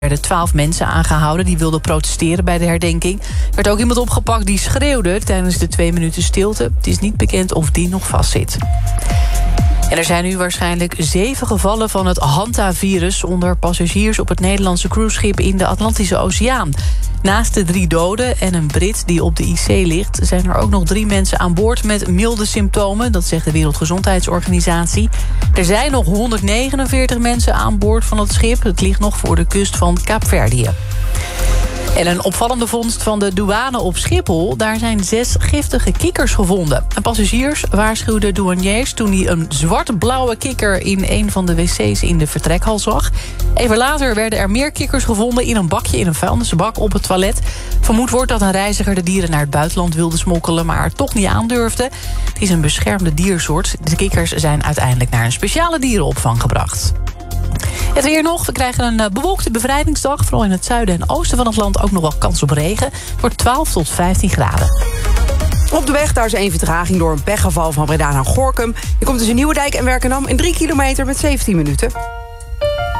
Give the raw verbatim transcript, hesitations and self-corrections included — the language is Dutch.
Er werden twaalf mensen aangehouden die wilden protesteren bij de herdenking. Er werd ook iemand opgepakt die schreeuwde tijdens de twee minuten stilte. Het is niet bekend of die nog vastzit. En er zijn nu waarschijnlijk zeven gevallen van het hantavirus onder passagiers op het Nederlandse cruiseschip in de Atlantische Oceaan. Naast de drie doden en een Brit die op de I C ligt, zijn er ook nog drie mensen aan boord met milde symptomen. Dat zegt de Wereldgezondheidsorganisatie. Er zijn nog honderdnegenenveertig mensen aan boord van het schip. Het ligt nog voor de kust van Kaapverdië. En een opvallende vondst van de douane op Schiphol. Daar zijn zes giftige kikkers gevonden. En passagiers waarschuwden douaniers toen hij een zwart-blauwe kikker in een van de wc's in de vertrekhal zag. Even later werden er meer kikkers gevonden in een bakje in een vuilnisbak op het toilet. Vermoed wordt dat een reiziger de dieren naar het buitenland wilde smokkelen, maar er toch niet aandurfde. Het is een beschermde diersoort. De kikkers zijn uiteindelijk naar een speciale dierenopvang gebracht. Het weer nog. We krijgen een bewolkte bevrijdingsdag. Vooral in het zuiden en oosten van het land ook nog wel kans op regen. Het wordt twaalf tot vijftien graden. Op de weg, daar is één vertraging door een pechgeval van Breda naar Gorinchem. Je komt tussen Nieuwedijk en Werkendam in drie kilometer met zeventien minuten.